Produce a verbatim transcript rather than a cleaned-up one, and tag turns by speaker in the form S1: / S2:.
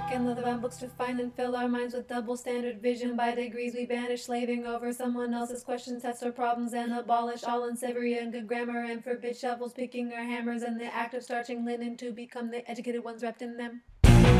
S1: book and leather-bound books to find and fill our minds with double standard vision. By degrees we banish slaving over someone else's questions, test our problems, and abolish all unsavory and good grammar, and forbid shovels picking our hammers and the act of starching linen to become the educated ones wrapped in them.